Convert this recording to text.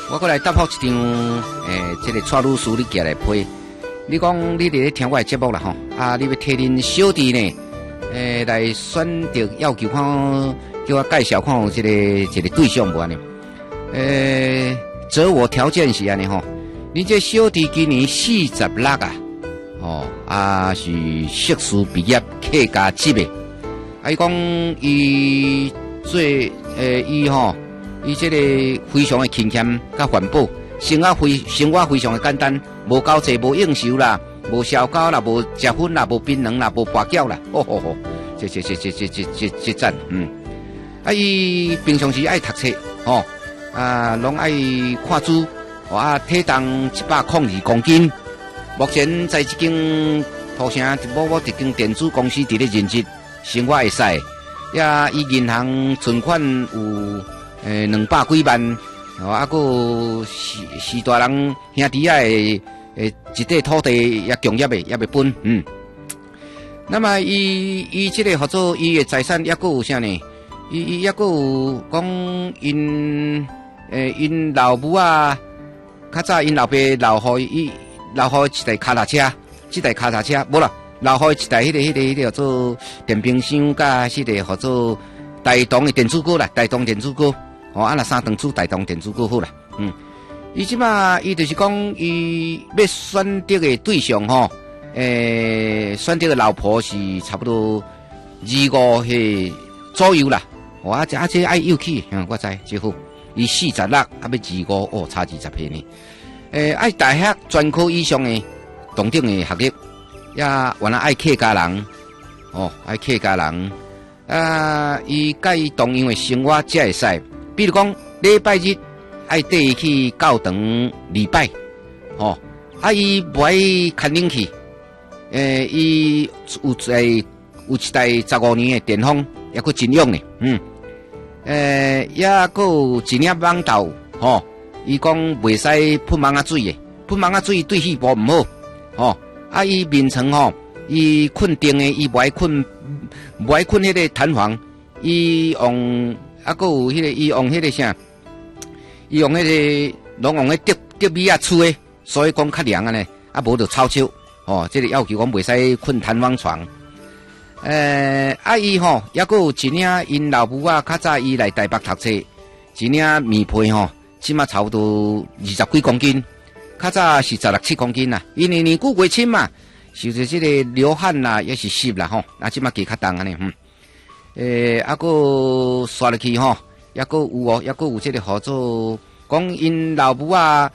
我过来答复一张，这个蔡律师你寄来批。你讲你伫咧听我的节目啦吼，啊，你要替恁小弟呢，来选择要求看，叫我介绍看这个对象无安尼。择我条件是安尼吼，你这小弟今年46啊，哦是硕士毕业，客家籍的。伊讲伊这个非常的勤俭甲环保，生活非常的简单，无交际，无应酬啦，无烧烤啦，无食薰啦，无槟榔啦，无跋筊啦，这赞，伊平常时爱读册，拢爱看书，体重102公斤，目前在一间土城某一间电子公司伫咧任职，生活会使，伊银行存款有200几万，还是大人兄弟仔的一块土地也强业的也未分，那么伊这个合作，伊的财产也佫有啥呢？伊也佫有讲因老母啊，较早因老爸留予一台脚踏车，这台脚踏车无啦，留予一台迄个叫做电冰箱甲迄个叫做大同的电子锅啦，大同电子锅。若3顿煮大同电子锅好啦，伊即马伊就是讲伊要选择的对象选择的老婆是差不多25岁左右啦，这爱有气，我知这好，伊46要25，差20岁呢，爱大学专科以上的同等的学历，原来爱客家人，爱客家人，伊甲伊同样的生活才会使。比如讲，礼拜日爱带伊去教堂礼拜，伊不爱看冷气，伊有一台15年的电风，也佫真用呢，也佫有一粒蠓豆，伊讲袂使喷蚊仔水的，喷蚊仔水对肺部唔好，伊眠床伊困定的，伊不爱困迄个弹簧，伊用。佫有迄个，伊用迄个啥？伊用迄个，拢用迄德米亚厝的，所以讲较凉啊呢，无就臭手。这个要求讲袂使困弹簧床。伊也佫有一领因老母啊，较早伊来台北读册，一领棉被即马差不多20几公斤，较早是16、17公斤啦。因为年久月深嘛，受着这个流汗啦，也是湿啦即马加较重安尼佫刷落去也佫有这个合作，讲因老母啊，